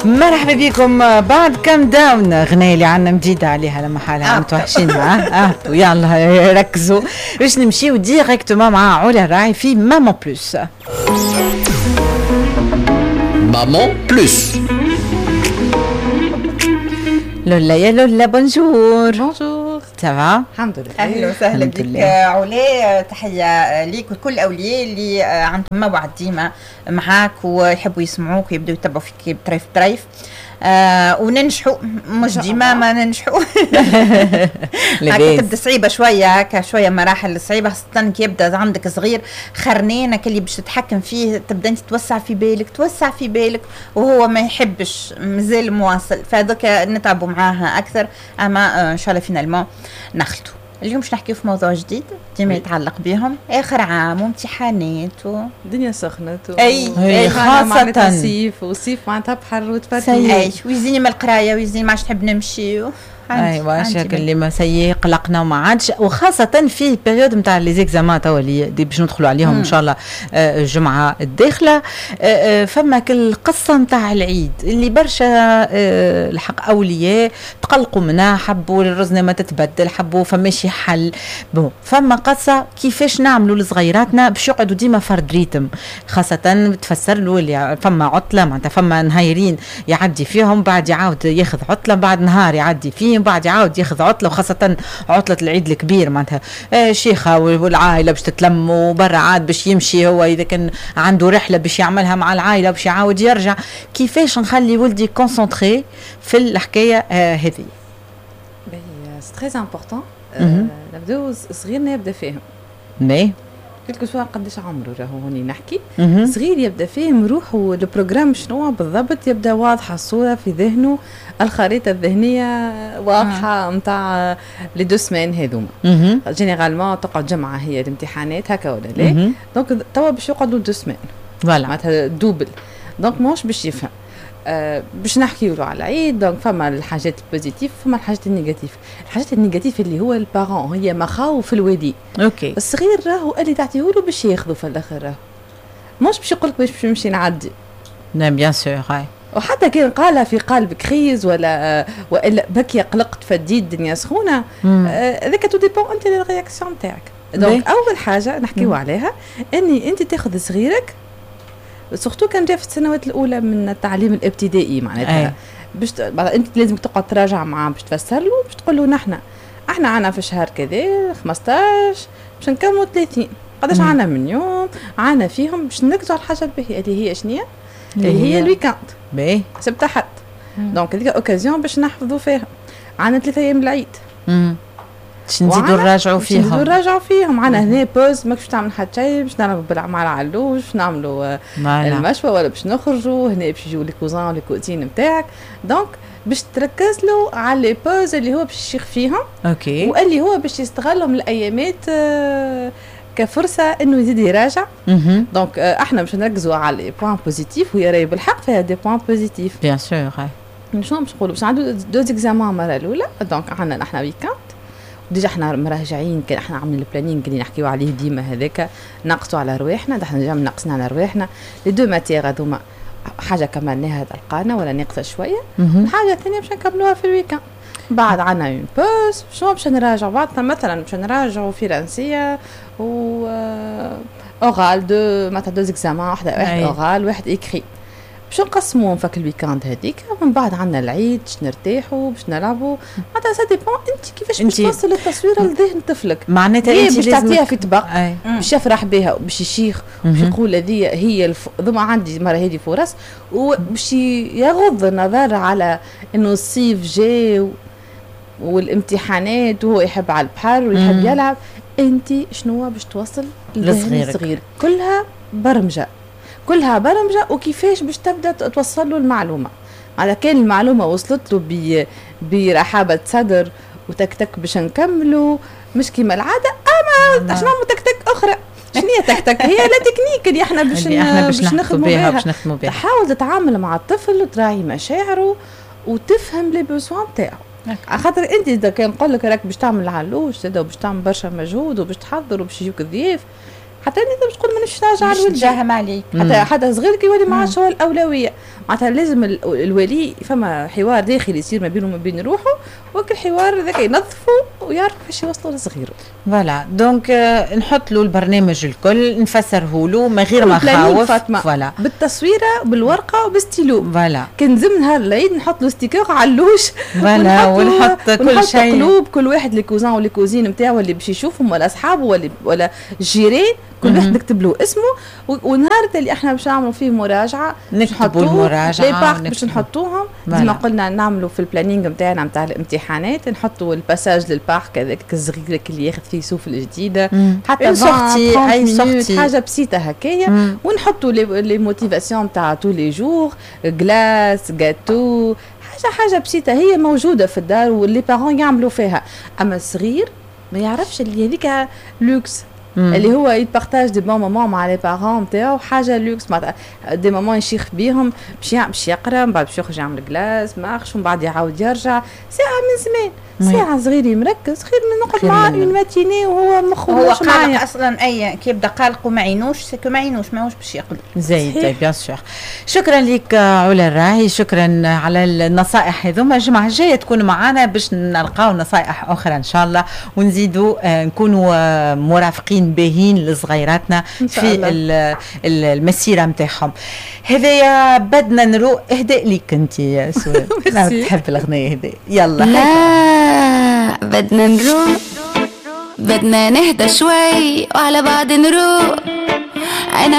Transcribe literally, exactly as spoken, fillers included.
مرحبا بكم بعد كام داون غناية اللي عنا مجيدة عليها لما حالها متوحشين معاه اه يلا ركزوا باش نمشيو ديريكتومون مع علا الراعي في مامون بلوس. مامون بلوس. لولا يا لولا بونجور. بونجور سافا الحمد لله. اهلا وسهلا بك علا، تحيه ليك وكل اولياء اللي عندهم موعد ديما معاك ويحبوا يسمعوك ويبداو يتبعوا فيك بطريف طريف. آه وننجحوا مش ديما ما ننجحوا. هكا تبدا صعيبه شويه، هكا شويه مراحل صعيبه خاصه كي يبدا عندك صغير خرنانك اللي باش تتحكم فيه، تبدا انت توسع في بالك توسع في بالك وهو ما يحبش مازال مواصل، فهذاك نتعبوا معاها اكثر. اما آه ان شاء الله فينالمون نخلطوا. اليوم باش نحكيو في موضوع جديد ديما يتعلق بهم، اخر عام وامتحانات و... الدنيا سخنت و... اي, أي خاصة الصيف وصيف معناتها بحر وتفتح اي ويزيني من القرايه ويزيني ما عادش نحب نمشي و... ايوا شكل اللي ما سيء قلقنا وما عادش، وخاصه في بيريود نتاع لي زيكزامان توا اللي باش ندخلوا عليهم ان شاء الله الجمعه الداخله. فما كل قصه نتاع العيد اللي برشا الحق اولياء تقلقوا منها، حبوا الرزنه ما تتبدل، حبوا فماشي حل. بون فما قصه كيفاش نعملوا لصغيراتنا باش يقعدوا ديما فرد ريتم، خاصه تفسر له اللي فما عطله معناتها فما نهايرين يعدي فيهم، بعد يعاود ياخذ عطله، بعد نهار يعدي فيه، بعد يعاود ياخذ عطله، وخاصه عطله العيد الكبير معناتها الشيخه والعائله باش تتلم، وبرا عاد باش يمشي هو اذا كان عنده رحله باش يعملها مع العائله باش يعاود يرجع. كيفاش نخلي ولدي كونسونطري في الحكايه هذه؟ سي تري امبورطون. نبداو صغيرنا يبدا فاهم مي كل سواء قداش عمره راهو هوني نحكي صغير يبدا فاهم روحه البروجرام شنو بالضبط، يبدا واضحه الصوره في ذهنه، الخريطه الذهنيه واضحه نتاع لي دو سمان هذوما. جينيرالمون تقعد جمعه هي الامتحانات هكا ولا لا، دونك توا باش يقعدوا دو سمان فوالا معناتها دوبل، دونك موش باش يفهم. أه باش نحكيو له على العيد. دونك فما الحاجات البوزيتيف فما الحاجات النيجاتيف. الحاجات النيجاتيف اللي هو البارون هي مخاوف الوالدين. اوكي الصغير راهو اللي تعطيه له باش ياخذه في الاخر، راهو مش باش يقول لك باش نمشي نعدي. نعم بيان سور. هاي وحتى كان قالها في قالب كريز ولا والا بكي قلقت فديت الدنيا سخونه، هذاك تو ديبون انت الرياكسيون تاعك. دونك اول حاجه نحكيو عليها اني انت تاخذ صغيرك سورتو كان جا في السنوات الاولى من التعليم الابتدائي معناتها باش انت لازم تقعد تراجع معاه باش تفسر له باش تقول له نحن احنا عنا في الشهر كذا خمسطاش باش نكملوا ثلاثين قداش عنا من يوم عنا فيهم باش نركزوا على الحاجه الباهيه اللي هي شنيا اللي هي الويكاند باهي سبت حد. دونك هذيك اوكازيون باش نحفظوا فيها. عنا ثلاثة ايام العيد باش نزيدوا نراجعوا فيهم نزيدوا نراجعوا فيهم. عنا هنا بوز ماكش تعمل حتى شيء باش نلعبوا بالعمال علوش باش نعملوا المشوى ولا باش نخرجوا هنا باش يجوا لي كوزان ولي كوزين نتاعك. دونك باش تركز له على لي بوز اللي هو باش يشيخ فيهم اوكي واللي هو باش يستغلهم الايامات آه كفرصه انه يزيد يراجع. دونك آه احنا باش نركزوا على لي بوين بوزيتيف ويا راهي بالحق فيها دي بوين بوزيتيف بيان سور. هاي شنو باش نقولوا باش عنده دو اكزامان مره الاولى. دونك عندنا نحن ويكاند ديجا احنا مراجعين، كان احنا عاملين البلانينغ اللي نحكيو عليه ديما هذاك نقصوا على رواحنا. احنا ديجا نقصنا على رواحنا لي دو ماتير هذوما حاجه كملناها تلقانا ولا ناقصه شويه. الحاجه الثانيه باش نكملوها في الويكاند. بعد عنا اون بوز شنو باش نراجعوا بعد مثلا باش نراجعوا فرنسيه و اورال دو معناتها دو اكزامان، واحده واحد اورال واحد ايكري باش نقسموهم فك الويكاند هذيك. ومن بعد عندنا العيد باش نرتاحوا باش نلعبوا. معناتها سا ديبون انت كيفاش باش توصل التصويره لذهن طفلك. معناتها انت باش تعطيها في طبق أي. باش يفرح بها وباش يشيخ باش يقول هذه هي الف... ضم عندي مره هذه فرص وباش يغض النظر على انه الصيف جاي و... والامتحانات وهو يحب على البحر ويحب مم. يلعب. انت شنو باش توصل للذهن الصغير؟ كلها برمجه كلها برمجه وكيفاش باش تبدا توصل له المعلومه. على كان المعلومه وصلت له ب برحابه صدر وتكتك باش نكملوا مش كيما العاده. اما اش نعملوا تكتك اخرى شنو هي تكتك؟ هي لا تكنيك اللي احنا باش باش نخدموا بها باش نخدموا بها. تحاول تتعامل مع الطفل وتراعي مشاعره وتفهم لي بوزوان تاعو. على خاطر انت اذا كان نقول لك راك باش تعمل علوش باش تعمل برشا مجهود وباش تحضر وباش يجوك الضياف حتى انت تقول ما نمشيش نرجع مش لولدي تجاهم عليك. حتى حتى صغير كي يولي ما عادش هو الاولويه. معناتها لازم الولي فما حوار داخلي يصير ما بينه وما بين روحه، وكل حوار ذاك ينظفوا ويعرف باش يوصلوا لصغيره. فوالا دونك نحط له البرنامج الكل نفسره له من غير ما نخاوف. فوالا بالتصويره بالورقه وبالستيلو. فوالا كان نزم نهار العيد نحط له ستيكر علوش. فوالا ونحط كل شيء قلوب كل واحد لي كوزان ولي كوزين نتاعو اللي باش يشوفهم ولا اصحابه ولا ولا جيران، كل واحد نكتب له اسمه. ونهار اللي احنا باش نعملوا فيه مراجعه نكتبوا المراجعه لي بارك باش نحطوهم. ديما قلنا نعملوا في البلانينغ نتاعنا نتاع الامتحانات نحطوا الباساج للبارك هذاك الصغير اللي ياخذ فيه سوف الجديده حتى سورتي اي سورتي حاجه بسيطه هكايا. ونحطوا لي موتيفاسيون نتاع تو لي جور، غلاس جاتو، حاجه حاجه بسيطه هي موجوده في الدار واللي بارون يعملوا فيها. اما الصغير ما يعرفش اللي هذيك لوكس مم. اللي هو يبارتاج دي بون مومون مع لي بارون نتاعو حاجه لوكس مع دي مومون يشيخ بيهم باش باش يقرا من بعد باش يخرج يعمل كلاس مارش ومن بعد يعاود يرجع ساعه من زمان. ساعه صغير مركز خير من نقعد معاه اون ماتيني وهو مخه هو قالق اصلا. اي كي يبدا قالق وما عينوش سكو ما عينوش ماهوش باش يقدر. زي بيان سور. شكرا لك علا الراعي، شكرا على النصائح هذوما. الجمعه الجايه تكون معنا باش نلقاو نصائح اخرى ان شاء الله، ونزيدوا نكونوا مرافقين باهين لصغيراتنا في المسيره نتاعهم. هذايا بدنا نروح اهداء ليك انت يا سوري. تحب الاغنيه هذه؟ يلا لا بدنا نروح، بدنا نهدى شوي وعلى بعض نروح. انا